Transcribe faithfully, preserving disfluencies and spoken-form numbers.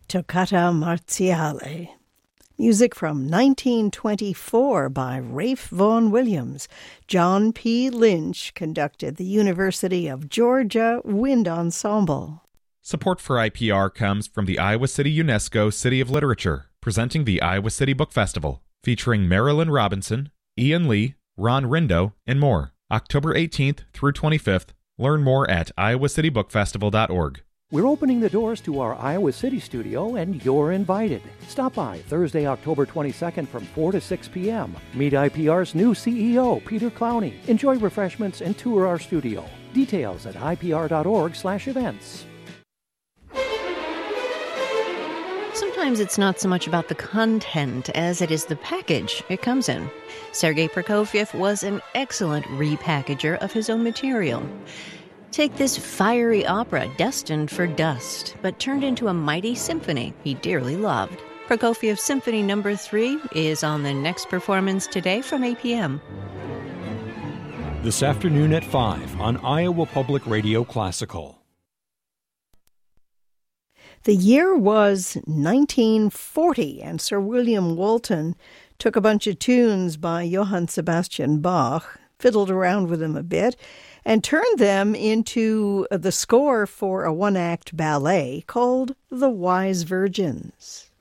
Toccata Marziale. Music from nineteen twenty-four by Ralph Vaughan Williams. John P. Lynch conducted the University of Georgia Wind Ensemble. Support for I P R comes from the Iowa City UNESCO City of Literature, presenting the Iowa City Book Festival, featuring Marilyn Robinson, Ian Lee, Ron Rindo, and more. October eighteenth through twenty-fifth. Learn more at iowa city book festival dot org. We're opening the doors to our Iowa City studio, and you're invited. Stop by Thursday, October twenty-second from four to six p.m. Meet I P R's new C E O, Peter Clowney. Enjoy refreshments and tour our studio. Details at I P R dot org slash events. Sometimes it's not so much about the content as it is the package it comes in. Sergei Prokofiev was an excellent repackager of his own material. Take this fiery opera destined for dust, but turned into a mighty symphony he dearly loved. Prokofiev Symphony Number three is on the next performance today from eight p.m. This afternoon at five on Iowa Public Radio Classical. The year was nineteen forty, and Sir William Walton took a bunch of tunes by Johann Sebastian Bach, fiddled around with them a bit, and turned them into the score for a one-act ballet called The Wise Virgins.